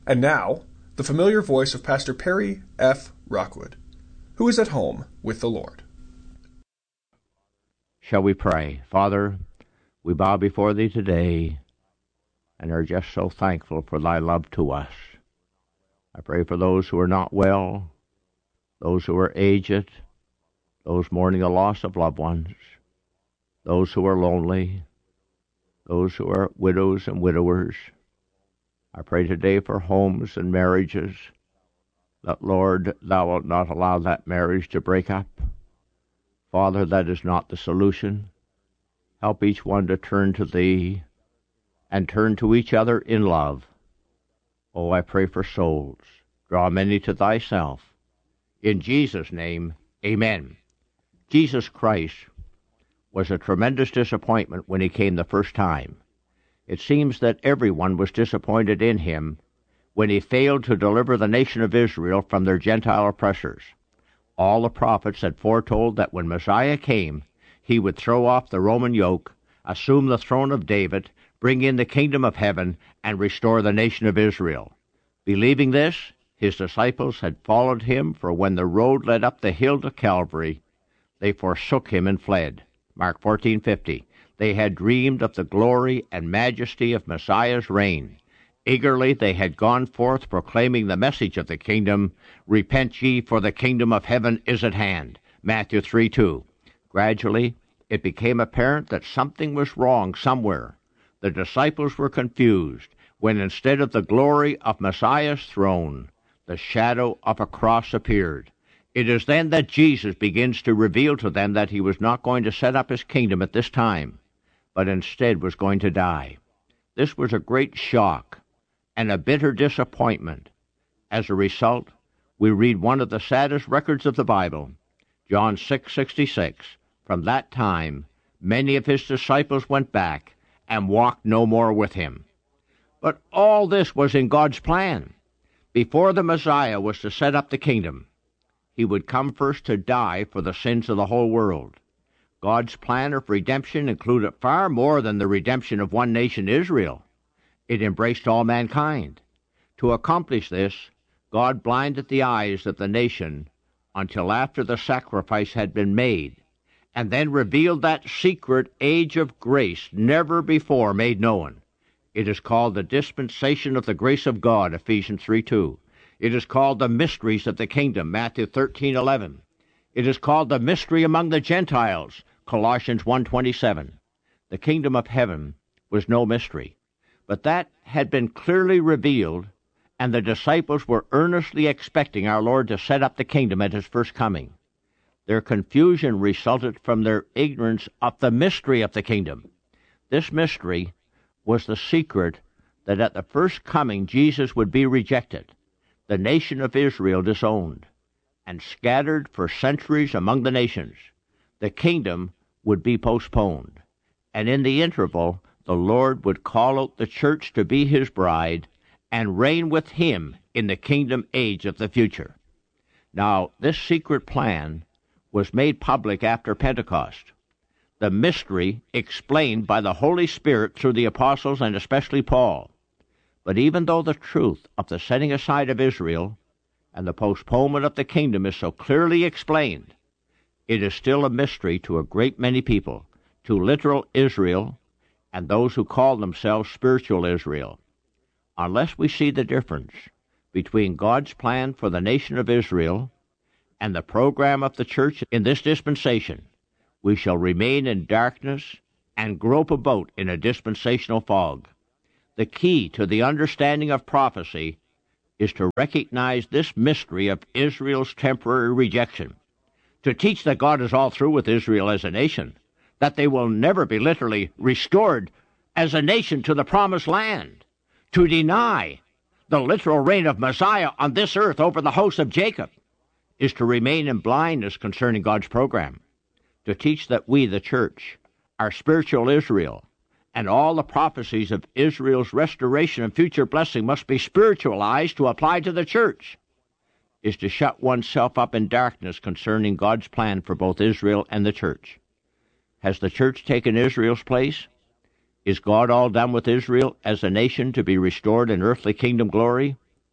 And now, the familiar voice of Pastor Perry F. Rockwood, who is at home with the Lord. Shall we pray? Father, we bow before Thee today and are just so thankful for Thy love to us. I pray for those who are not well, those who are aged, those mourning the loss of loved ones, those who are lonely, those who are widows and widowers. I pray today for homes and marriages, that, Lord, Thou wilt not allow that marriage to break up. Father, that is not the solution. Help each one to turn to Thee and turn to each other in love. Oh, I pray for souls. Draw many to Thyself. In Jesus' name, amen. Jesus Christ was a tremendous disappointment when He came the first time. It seems that everyone was disappointed in Him when He failed to deliver the nation of Israel from their Gentile oppressors. All the prophets had foretold that when Messiah came, He would throw off the Roman yoke, assume the throne of David, bring in the kingdom of heaven, and restore the nation of Israel. Believing this, His disciples had followed Him, for when the road led up the hill to Calvary, they forsook Him and fled. Mark 14:50. They had dreamed of the glory and majesty of Messiah's reign. Eagerly they had gone forth proclaiming the message of the kingdom, "Repent ye, for the kingdom of heaven is at hand." Matthew 3:2. Gradually, it became apparent that something was wrong somewhere. The disciples were confused when instead of the glory of Messiah's throne, the shadow of a cross appeared. It is then that Jesus begins to reveal to them that He was not going to set up His kingdom at this time, but instead was going to die. This was a great shock and a bitter disappointment. As a result, we read one of the saddest records of the Bible, John 6:66. From that time, many of His disciples went back and walked no more with Him. But all this was in God's plan. Before the Messiah was to set up the kingdom, He would come first to die for the sins of the whole world. God's plan of redemption included far more than the redemption of one nation, Israel. It embraced all mankind. To accomplish this, God blinded the eyes of the nation until after the sacrifice had been made, and then revealed that secret age of grace never before made known. It is called the dispensation of the grace of God, Ephesians 3:2. It is called the mysteries of the kingdom, Matthew 13:11. It is called the mystery among the Gentiles, Colossians 1:27. The kingdom of heaven was no mystery, but that had been clearly revealed, and the disciples were earnestly expecting our Lord to set up the kingdom at His first coming. Their confusion resulted from their ignorance of the mystery of the kingdom. This mystery was the secret that at the first coming Jesus would be rejected, the nation of Israel disowned, and scattered for centuries among the nations. The kingdom would be postponed, and in the interval the Lord would call out the church to be His bride and reign with Him in the kingdom age of the future. Now, this secret plan was made public after Pentecost. The mystery explained by the Holy Spirit through the apostles and especially Paul. But even though the truth of the setting aside of Israel and the postponement of the kingdom is so clearly explained, it is still a mystery to a great many people, to literal Israel and those who call themselves spiritual Israel. Unless we see the difference between God's plan for the nation of Israel and the program of the church in this dispensation, we shall remain in darkness and grope about in a dispensational fog. The key to the understanding of prophecy is to recognize this mystery of Israel's temporary rejection, to teach that God is all through with Israel as a nation, that they will never be literally restored as a nation to the promised land, to deny the literal reign of Messiah on this earth over the house of Jacob, is to remain in blindness concerning God's program, to teach that we, the church, are spiritual Israel, and all the prophecies of Israel's restoration and future blessing must be spiritualized to apply to the church, is to shut oneself up in darkness concerning God's plan for both Israel and the church. Has the church taken Israel's place? Is God all done with Israel as a nation to be restored in earthly kingdom glory?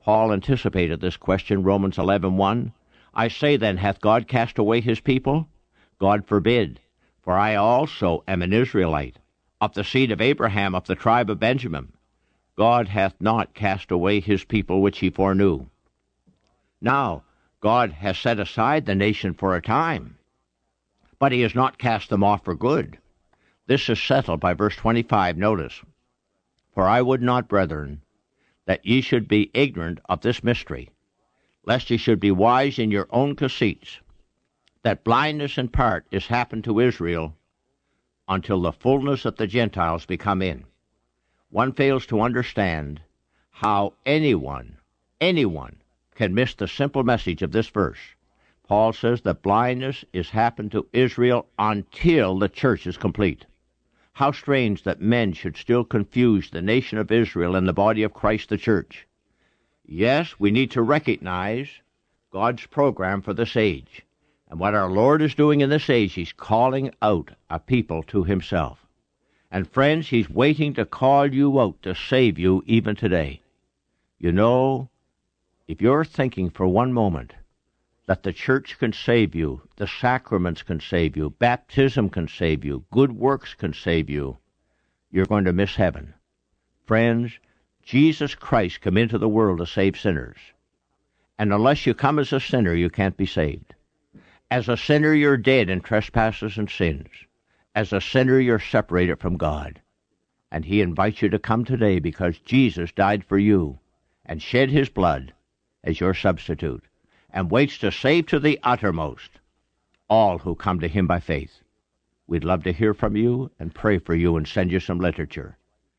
Paul anticipated this question, Romans 11:1. I say then, hath God cast away his people? God forbid. For I also am an Israelite, of the seed of Abraham, of the tribe of Benjamin. God hath not cast away his people which he foreknew. Now, God has set aside the nation for a time, but he has not cast them off for good. This is settled by verse 25. Notice, for I would not, brethren, that ye should be ignorant of this mystery, lest ye should be wise in your own conceits, that blindness in part is happened to Israel until the fullness of the Gentiles be come in. One fails to understand how anyone can miss the simple message of this verse. Paul says that blindness is happened to Israel until the church is complete. How strange that men should still confuse the nation of Israel and the body of Christ, the church. Yes, we need to recognize God's program for this age. And what our Lord is doing in this age, he's calling out a people to himself. And friends, he's waiting to call you out to save you even today. You know, if you're thinking for one moment that the church can save you, the sacraments can save you, baptism can save you, good works can save you, you're going to miss heaven. Friends, Jesus Christ came into the world to save sinners. And unless you come as a sinner, you can't be saved. As a sinner, you're dead in trespasses and sins. As a sinner, you're separated from God. And he invites you to come today because Jesus died for you and shed his blood as your substitute, and waits to save to the uttermost all who come to him by faith. We'd love to hear from you and pray for you and send you some literature.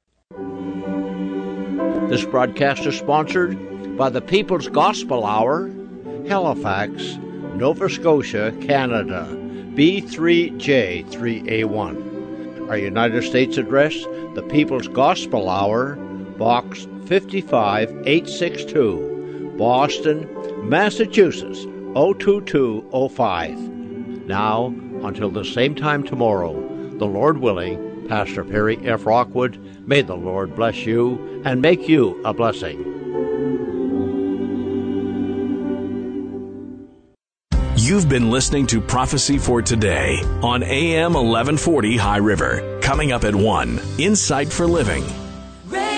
This broadcast is sponsored by the People's Gospel Hour, Halifax, Nova Scotia, Canada, B3J3A1. Our United States address, the People's Gospel Hour, Box 55862, Boston, Massachusetts, 02205. Now, until the same time tomorrow, the Lord willing, Pastor Perry F. Rockwood, may the Lord bless you and make you a blessing. You've been listening to Prophecy for Today on AM 1140 High River. Coming up at 1, Insight for Living.